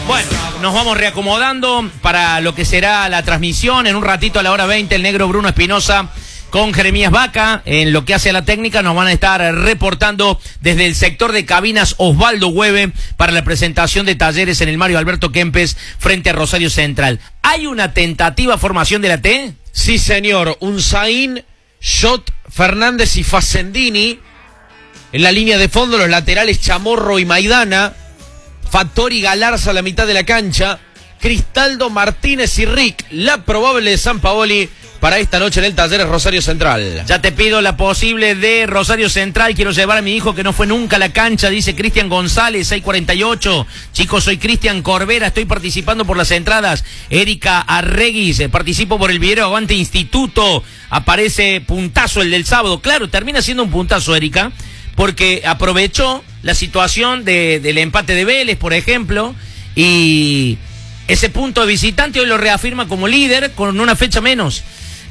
Bueno, nos vamos reacomodando para lo que será la transmisión. En un ratito a la hora 20, el negro Bruno Espinosa con Jeremías Vaca. En lo que hace a la técnica nos van a estar reportando desde el sector de cabinas Osvaldo Hueve para la presentación de Talleres en el Mario Alberto Kempes frente a Rosario Central. ¿Hay una tentativa formación de la T? Sí, señor. Unzaín, Shot, Fernández y Facendini. En la línea de fondo, los laterales Chamorro y Maidana. Fattori, Galarza a la mitad de la cancha. Cristaldo, Martínez y Rick. La probable de Sampaoli para esta noche en el Talleres Rosario Central. Ya te pido la posible de Rosario Central. Quiero llevar a mi hijo que no fue nunca a la cancha, dice Cristian González, 648. Chicos, soy Cristian Corbera, estoy participando por las entradas. Erika Arreguis, participo por el video Aguante Instituto. Aparece puntazo el del sábado. Claro, termina siendo un puntazo, Erika, porque aprovechó la situación del empate de Vélez, por ejemplo, y ese punto de visitante hoy lo reafirma como líder con una fecha menos.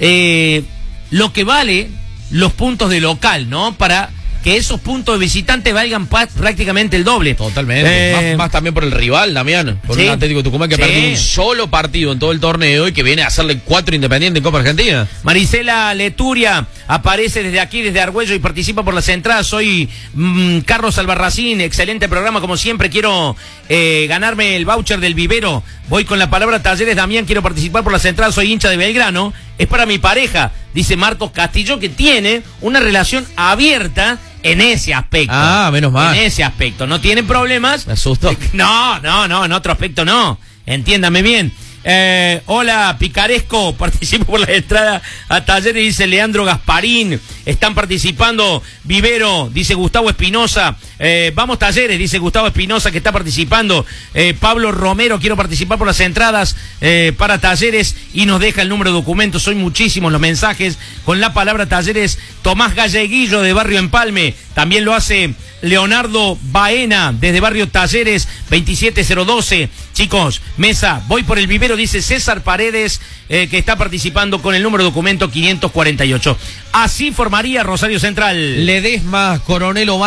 Lo que vale los puntos de local, ¿no? Para que esos puntos de visitante valgan prácticamente el doble. Totalmente. Más también por el rival, Damián. Por un Atlético Tucumán que perdió un solo partido en todo el torneo y que viene a hacerle 4 Independiente en Copa Argentina. Marisela Leturia aparece desde aquí, desde Argüello, y participa por las entradas. Soy Carlos Albarracín, excelente programa como siempre. Quiero ganarme el voucher del vivero. Voy con la palabra Talleres, Damián, quiero participar por las entradas. Soy hincha de Belgrano. Es para mi pareja, dice Marcos Castillo, que tiene una relación abierta en ese aspecto. Ah, menos mal. En ese aspecto. No tienen problemas. Me asustó. No, en otro aspecto no. Entiéndame bien. Hola, picaresco, participo por la entrada a Talleres, dice Leandro Gasparín. Están participando Vivero, dice Gustavo Espinosa. Vamos Talleres, dice Gustavo Espinosa, que está participando. Pablo Romero, quiero participar por las entradas para Talleres, y nos deja el número de documentos. Son muchísimos los mensajes con la palabra Talleres. Tomás Galleguillo de Barrio Empalme, también lo hace Leonardo Baena desde Barrio Talleres, 27012. Chicos, mesa, voy por el vivero, dice César Paredes, que está participando con el número de documento 548. Así formaría Rosario Central. Ledesma, Coronel Omar.